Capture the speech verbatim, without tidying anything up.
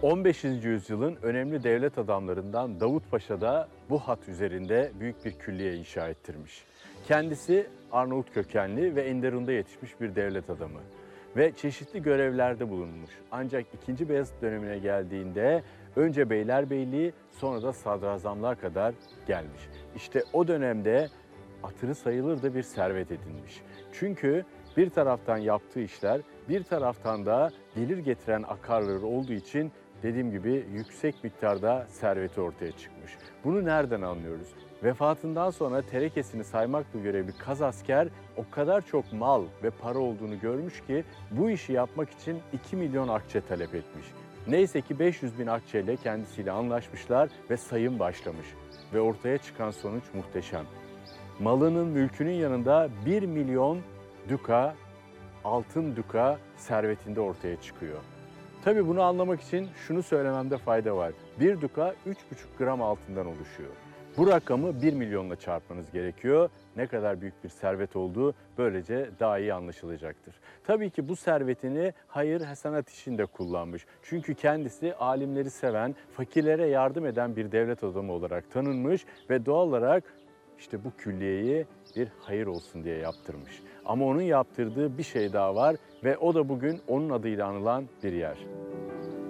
on beşinci yüzyılın önemli devlet adamlarından Davut Paşa da bu hat üzerinde büyük bir külliye inşa ettirmiş. Kendisi Arnavut kökenli ve Enderun'da yetişmiş bir devlet adamı ve çeşitli görevlerde bulunmuş. Ancak ikinci Beyazıt dönemine geldiğinde önce Beylerbeyliği, sonra da sadrazamlığa kadar gelmiş. İşte o dönemde hatırı sayılır da bir servet edinmiş. Çünkü bir taraftan yaptığı işler, bir taraftan da gelir getiren akarları olduğu için dediğim gibi yüksek miktarda serveti ortaya çıkmış. Bunu nereden anlıyoruz? Vefatından sonra terekesini saymakla görevli Kazasker o kadar çok mal ve para olduğunu görmüş ki bu işi yapmak için iki milyon akçe talep etmiş. Neyse ki beş yüz bin akçeyle kendisiyle anlaşmışlar ve sayım başlamış. Ve ortaya çıkan sonuç muhteşem. Malının, mülkünün yanında bir milyon duka, altın duka servetinde ortaya çıkıyor. Tabii bunu anlamak için şunu söylememde fayda var. Bir duka üç buçuk gram altından oluşuyor. Bu rakamı bir milyonla çarpmanız gerekiyor. Ne kadar büyük bir servet olduğu böylece daha iyi anlaşılacaktır. Tabii ki bu servetini hayır hasenat işinde kullanmış. Çünkü kendisi alimleri seven, fakirlere yardım eden bir devlet adamı olarak tanınmış ve doğal olarak işte bu külliyeyi bir hayır olsun diye yaptırmış. Ama onun yaptırdığı bir şey daha var ve o da bugün onun adıyla anılan bir yer.